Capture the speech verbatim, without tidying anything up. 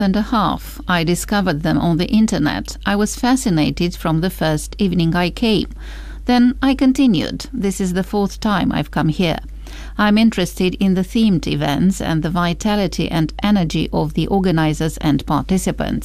and a half. I discovered them on the internet. I was fascinated from the first evening I came. Then I continued. This is the fourth time I've come here. I'm interested in the themed events and the vitality and energy of the organizers and participants.